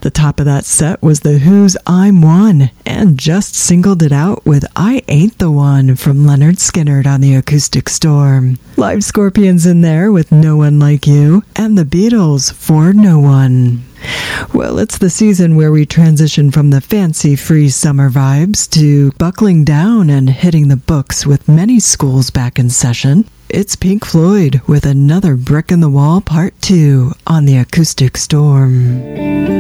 At the top of that set was The Who's I'm One, and just singled it out with I Ain't the One from Leonard Skinner on the Acoustic Storm. Live Scorpions in there with No One Like You, and the Beatles for No One. Well, it's the season where we transition from the fancy-free summer vibes to buckling down and hitting the books with many schools back in session. It's Pink Floyd with Another Brick in the Wall Part 2 on the Acoustic Storm.